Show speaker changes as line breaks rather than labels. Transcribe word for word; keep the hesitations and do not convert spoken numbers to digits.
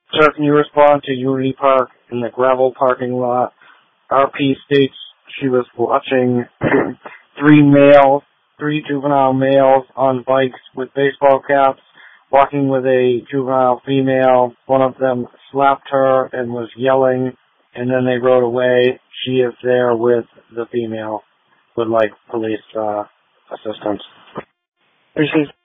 Sir, can you respond to Unity Park in the gravel parking lot? R P states she was watching three males, three juvenile males on bikes with baseball caps, walking with a juvenile female. One of them slapped her and was yelling, and then they rode away. She is there with the female, with, like, police uh, assistance.
Appreciate